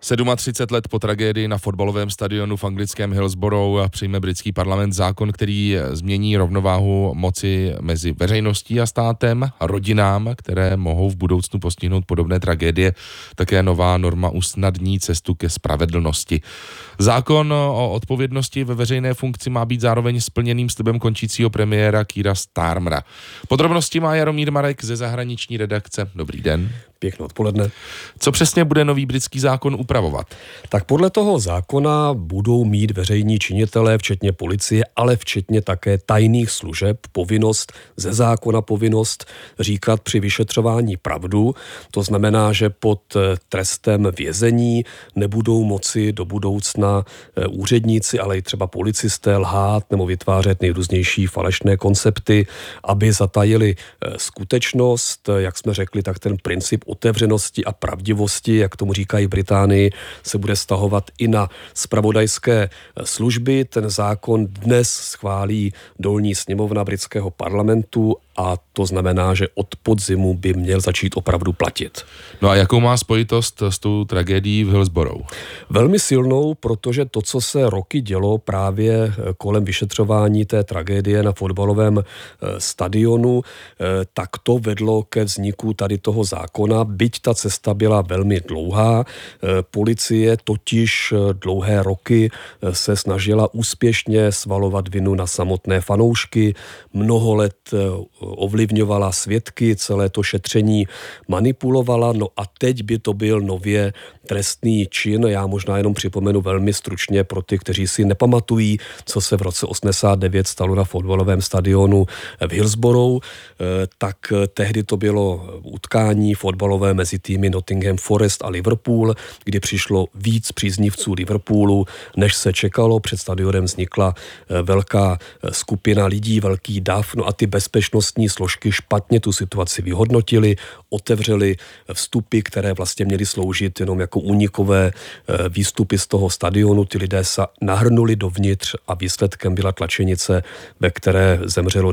37 let po tragédii na fotbalovém stadionu v anglickém Hillsborough přijme britský parlament zákon, který změní rovnováhu moci mezi veřejností a státem, rodinám, které mohou v budoucnu postihnout podobné tragédie. Také nová norma usnadní cestu ke spravedlnosti. Zákon o odpovědnosti ve veřejné funkci má být zároveň splněným slibem končícího premiéra Keira Starmera. Podrobnosti má Jaromír Marek ze zahraniční redakce. Dobrý den. Pěkné odpoledne. Co přesně bude nový britský zákon upravovat? Tak podle toho zákona budou mít veřejní činitelé, včetně policie, ale včetně také tajných služeb, povinnost, ze zákona povinnost říkat při vyšetřování pravdu. To znamená, že pod trestem vězení nebudou moci do budoucna úředníci, ale i třeba policisté lhát nebo vytvářet nejrůznější falešné koncepty, aby zatajili skutečnost. Jak jsme řekli, tak ten princip otevřenosti a pravdivosti, jak tomu říkají Británii, se bude vztahovat i na zpravodajské služby. Ten zákon dnes schválí dolní sněmovna britského parlamentu a to znamená, že od podzimu by měl začít opravdu platit. No a jakou má spojitost s tou tragédií v Hillsborough? Velmi silnou, protože to, co se roky dělo právě kolem vyšetřování té tragédie na fotbalovém stadionu, tak to vedlo ke vzniku tady toho zákona, byť ta cesta byla velmi dlouhá. Policie totiž dlouhé roky se snažila úspěšně svalovat vinu na samotné fanoušky, mnoho let ovlivňovala svědky, celé to šetření manipulovala, no a teď by to byl nově trestný čin. Já možná jenom připomenu velmi stručně pro ty, kteří si nepamatují, co se v roce 89 stalo na fotbalovém stadionu v Hillsborough, tak tehdy to bylo utkání fotbalové mezi týmy Nottingham Forest a Liverpool, kdy přišlo víc příznivců Liverpoolu, než se čekalo. Před stadionem vznikla velká skupina lidí, velký dav, no a ty bezpečnostní složky špatně tu situaci vyhodnotili, otevřeli vstupy, které vlastně měly sloužit jenom jako únikové výstupy z toho stadionu. Ty lidé se nahrnuli dovnitř a výsledkem byla tlačenice, ve které zemřelo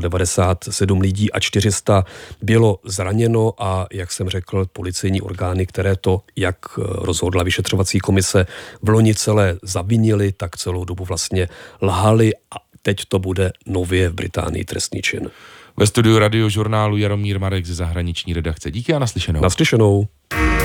97 lidí a 400 bylo zraněno a, jak jsem řekl, policejní orgány, které to, jak rozhodla vyšetřovací komise, v loni celé zavinili, tak celou dobu vlastně lhali a teď to bude nově v Británii trestný čin. Ve studiu Radiožurnálu Jaromír Marek ze zahraniční redakce. Díky a naslyšenou. Naslyšenou.